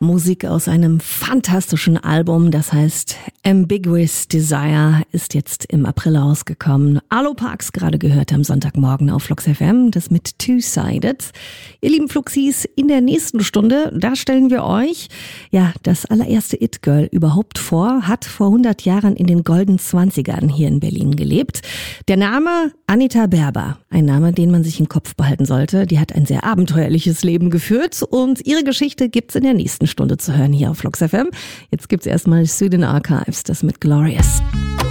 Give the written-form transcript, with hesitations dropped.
Musik aus einem fantastischen Album, das heißt Ambiguous Desire, ist jetzt im April rausgekommen. Arlo Parks gerade gehört am Sonntagmorgen auf Flux FM, das mit Two-Sided. Ihr lieben Fluxis, in der nächsten Stunde, da stellen wir euch das allererste It-Girl überhaupt vor, hat vor 100 Jahren in den goldenen 20ern hier in Berlin gelebt. Der Name Anita Berber, ein Name, den man sich im Kopf behalten sollte. Die hat ein sehr abenteuerliches Leben geführt und ihre Geschichte gibt's in der nächsten Stunde zu hören hier auf Flux FM. Jetzt gibt's erstmal Sweden Archives, das mit Glorious.